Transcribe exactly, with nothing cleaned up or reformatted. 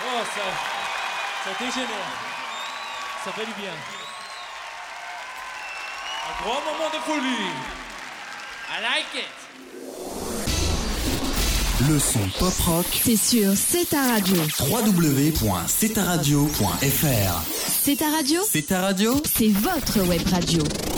Oh, ça, ça dégénère. Ça fait du bien. Un grand moment de folie. I like it. Le son pop rock, c'est sur C'est ta radio. w w w point c'est ta radio point f r. C'est ta radio. C'est ta radio. C'est votre web radio.